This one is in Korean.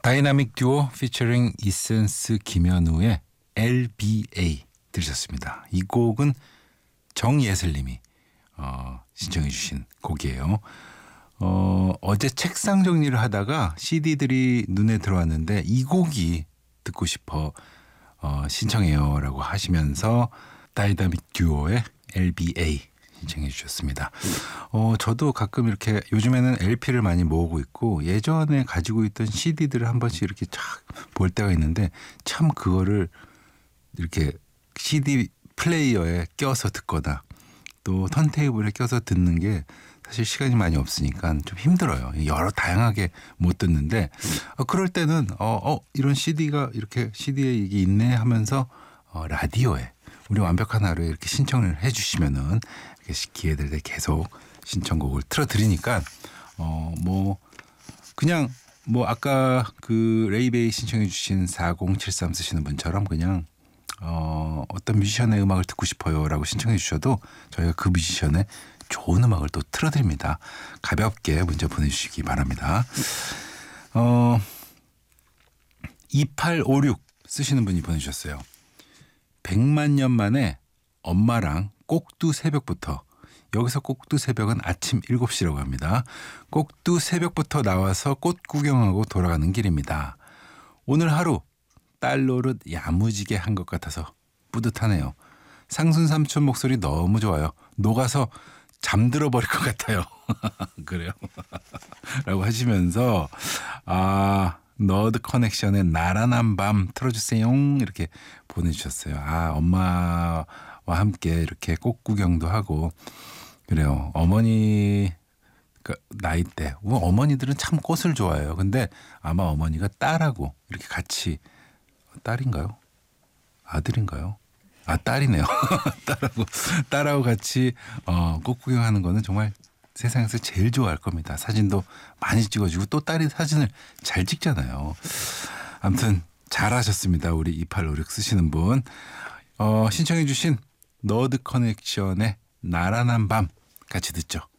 다이나믹 듀오 피처링 이센스 김현우의 LBA 들으셨습니다. 이 곡은 정예슬님이 신청해 주신 곡이에요. 어제 책상 정리를 하다가 CD들이 눈에 들어왔는데 이 곡이 듣고 싶어 신청해요 라고 하시면서 다이나믹 듀오의 LBA 신청해 주셨습니다. 저도 가끔 이렇게 요즘에는 LP를 많이 모으고 있고 예전에 가지고 있던 CD들을 한 번씩 이렇게 쫙 볼 때가 있는데 참 그거를 이렇게 CD 플레이어에 껴서 듣거나 또 턴테이블에 껴서 듣는 게 사실 시간이 많이 없으니까 좀 힘들어요. 여러 다양하게 못 듣는데 그럴 때는 이런 CD가 이렇게 CD에 이게 있네 하면서 라디오에 우리 완벽한 하루에 이렇게 신청을 해주시면은 이렇게 기회될 때 계속 신청곡을 틀어드리니까 그냥 아까 그 레이베이 신청해주신 4073 쓰시는 분처럼 그냥 어떤 뮤지션의 음악을 듣고 싶어요라고 신청해 주셔도 저희가 그 뮤지션의 좋은 음악을 또 틀어드립니다. 가볍게 문자 보내주시기 바랍니다. 2856 쓰시는 분이 보내주셨어요. 100만 년 만에 엄마랑 꼭두 새벽부터, 여기서 꼭두 새벽은 아침 7시라고 합니다. 꼭두 새벽부터 나와서 꽃 구경하고 돌아가는 길입니다. 오늘 하루 딸 노릇 야무지게 한 것 같아서 뿌듯하네요. 상순 삼촌 목소리 너무 좋아요. 녹아서 잠들어 버릴 것 같아요. 그래요? 라고 하시면서 너드 커넥션의 나른한 밤 틀어주세요 이렇게 보내주셨어요. 엄마와 함께 이렇게 꽃 구경도 하고 그래요. 어머니 나이 때 어머니들은 참 꽃을 좋아해요. 근데 아마 어머니가 딸하고 이렇게 같이 딸인가요? 아들인가요? 딸이네요. 딸하고 같이 꽃 구경하는 거는 정말 세상에서 제일 좋아할 겁니다. 사진도 많이 찍어주고 또 딸이 사진을 잘 찍잖아요. 아무튼 잘하셨습니다. 우리 2856 쓰시는 분. 신청해 주신 너드 커넥션의 나른한 밤 같이 듣죠.